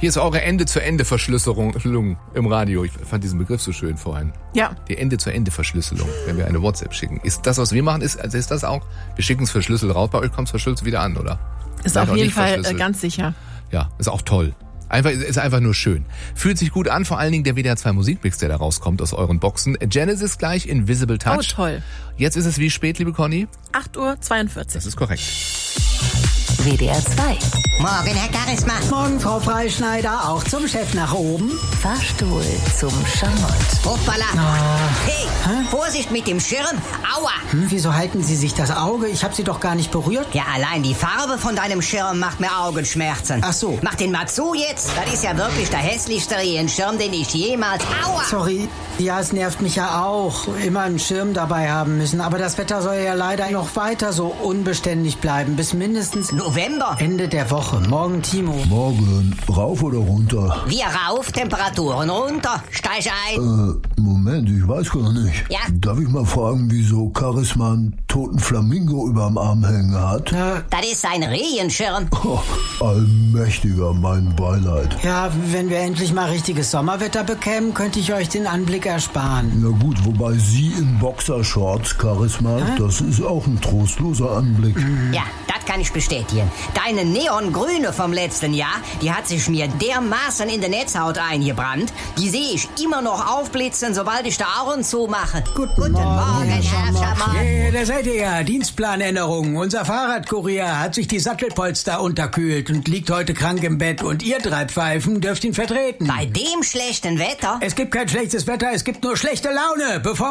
Hier ist eure Ende-zu-Ende-Verschlüsselung im Radio. Ich fand diesen Begriff so schön vorhin. Ja. Die Ende-zu-Ende-Verschlüsselung, wenn wir eine WhatsApp schicken. Ist das, was wir machen, ist das auch? Wir schicken es verschlüsselt raus, bei euch kommt es verschlüsselt wieder an, oder? Ist auf jeden Fall ganz sicher. Ja, ist auch toll. Ist einfach nur schön. Fühlt sich gut an, vor allen Dingen der WDR 2 Musikmix, der da rauskommt aus euren Boxen. Genesis gleich, Invisible Touch. Oh, toll. Jetzt ist es wie spät, liebe Conny? 8:42 Uhr. Das ist korrekt. WDR 2. Morgen, Herr Charisma. Morgen, Frau Freischneider, auch zum Chef nach oben. Fahrstuhl zum Schamott. Hoppala. Hey, Vorsicht mit dem Schirm. Aua. Wieso halten Sie sich das Auge? Ich habe Sie doch gar nicht berührt. Ja, allein die Farbe von deinem Schirm macht mir Augenschmerzen. Ach so. Mach den mal zu jetzt. Das ist ja wirklich der hässlichste Regenschirm, den ich jemals... Aua. Sorry. Ja, es nervt mich ja auch, immer einen Schirm dabei haben müssen. Aber das Wetter soll ja leider noch weiter so unbeständig bleiben. Bis mindestens November. Ende der Woche. Morgen, Timo. Morgen, rauf oder runter? Wir rauf, Temperaturen runter. Steig ein. Moment, ich weiß gar nicht. Ja? Darf ich mal fragen, wieso Charisma einen toten Flamingo überm Arm hängen hat? Das ist ein Regenschirm. Oh, allmächtiger, mein Beileid. Ja, wenn wir endlich mal richtiges Sommerwetter bekämen, könnte ich euch den Anblick ersparen. Na gut, wobei Sie in Boxershorts, Charisma, das ist auch ein trostloser Anblick. Ja, das kann ich bestätigen. Deine Neongrüne vom letzten Jahr, die hat sich mir dermaßen in die Netzhaut eingebrannt. Die sehe ich immer noch aufblitzen, sobald ich die Augen zumache. Guten Morgen, Herr Schamott. Hey, da seid ihr ja. Dienstplanänderung. Unser Fahrradkurier hat sich die Sattelpolster unterkühlt und liegt heute krank im Bett. Und ihr drei Pfeifen dürft ihn vertreten. Bei dem schlechten Wetter? Es gibt kein schlechtes Wetter, es gibt nur schlechte Laune. Bevor